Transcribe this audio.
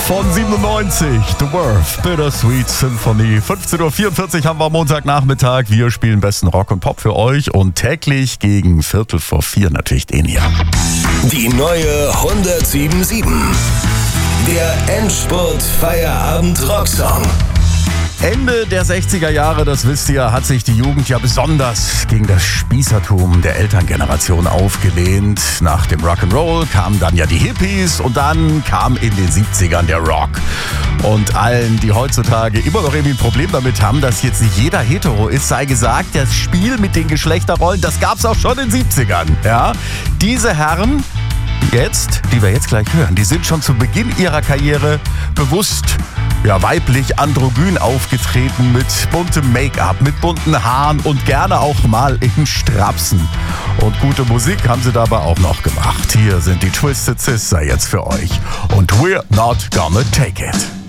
von 97, The Worth, Bittersweet Symphony. 15.44 Uhr haben wir am Montagnachmittag. Wir spielen besten Rock und Pop für euch und täglich gegen 3:45 natürlich den hier. Die neue 107.7. Der Endspurt-Feierabend-Rocksong. Ende der 60er Jahre, das wisst ihr, hat sich die Jugend ja besonders gegen das Spießertum der Elterngeneration aufgelehnt. Nach dem Rock'n'Roll kamen dann ja die Hippies und dann kam in den 70ern der Rock. Und allen, die heutzutage immer noch irgendwie ein Problem damit haben, dass jetzt nicht jeder hetero ist, sei gesagt, das Spiel mit den Geschlechterrollen, das gab's auch schon in den 70ern. Ja? Diese Herren die wir jetzt gleich hören, die sind schon zu Beginn ihrer Karriere bewusst weiblich androgyn aufgetreten mit buntem Make-up, mit bunten Haaren und gerne auch mal in Strapsen. Und gute Musik haben sie dabei auch noch gemacht. Hier sind die Twisted Sister jetzt für euch und We're Not Gonna Take It.